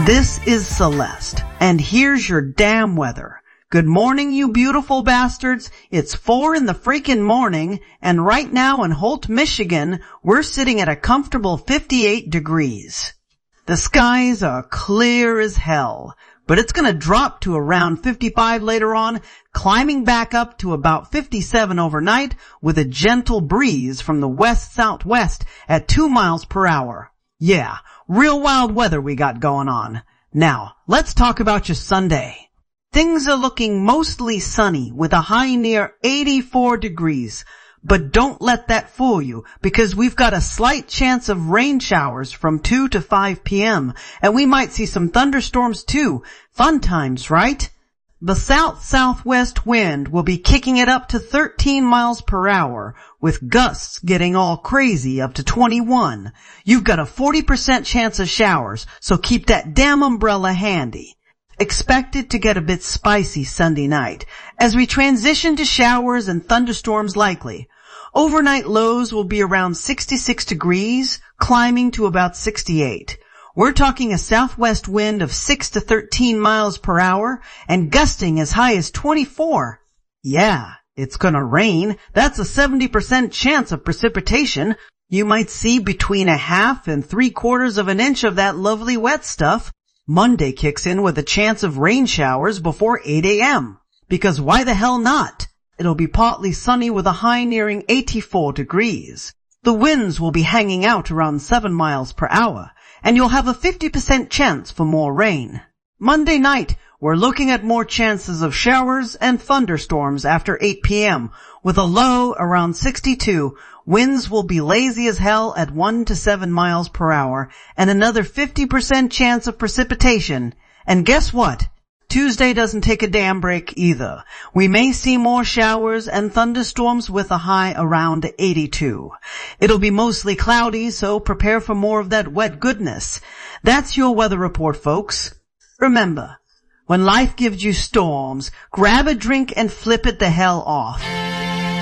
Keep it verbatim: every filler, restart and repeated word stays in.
This is Celeste, and here's your damn weather. Good morning, you beautiful bastards. It's four in the freaking morning, and right now in Holt, Michigan, we're sitting at a comfortable fifty-eight degrees. The skies are clear as hell, but it's gonna drop to around fifty-five later on, climbing back up to about fifty-seven overnight with a gentle breeze from the west-southwest at two miles per hour. Yeah, real wild weather we got going on. Now, let's talk about your Sunday. Things are looking mostly sunny with a high near eighty-four degrees. But don't let that fool you, because we've got a slight chance of rain showers from two to five p.m. and we might see some thunderstorms too. Fun times, right? The south-southwest wind will be kicking it up to thirteen miles per hour, with gusts getting all crazy up to twenty-one. You've got a forty percent chance of showers, so keep that damn umbrella handy. Expected to get a bit spicy Sunday night, as we transition to showers and thunderstorms likely. Overnight lows will be around sixty-six degrees, climbing to about sixty-eight. We're talking a southwest wind of six to thirteen miles per hour and gusting as high as twenty-four. Yeah, it's gonna rain. That's a seventy percent chance of precipitation. You might see between a half and three quarters of an inch of that lovely wet stuff. Monday kicks in with a chance of rain showers before eight a.m. Because why the hell not? It'll be partly sunny with a high nearing eighty-four degrees. The winds will be hanging out around seven miles per hour, and you'll have a fifty percent chance for more rain. Monday night, we're looking at more chances of showers and thunderstorms after eight p.m., with a low around sixty-two. Winds will be lazy as hell at one to seven miles per hour, and another fifty percent chance of precipitation. And guess what? Tuesday doesn't take a damn break either. We may see more showers and thunderstorms with a high around eighty-two. It'll be mostly cloudy, so prepare for more of that wet goodness. That's your weather report, folks. Remember, when life gives you storms, grab a drink and flip it the hell off.